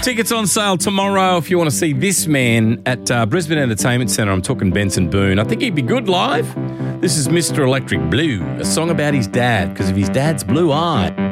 Tickets on sale tomorrow if you want to see this man at Brisbane Entertainment Centre. I'm talking Benson Boone. I think he'd be good live. This is Mr. Electric Blue, a song about his dad because of his dad's blue eye.